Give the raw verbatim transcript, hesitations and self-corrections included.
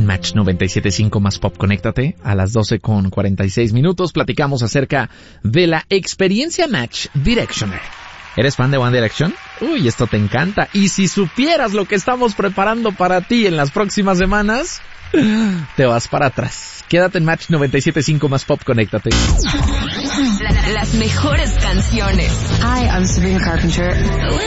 Match noventa y siete punto cinco Más Pop. Conéctate a las doce con cuarenta y seis minutos. Platicamos acerca de la experiencia Match Directioner. ¿Eres fan de One Direction? Uy, esto te encanta. Y si supieras lo que estamos preparando para ti en las próximas semanas, te vas para atrás. Quédate en Match noventa y siete punto cinco Más Pop. Conéctate. La, las mejores canciones. Hi, I'm Sabrina Carpenter.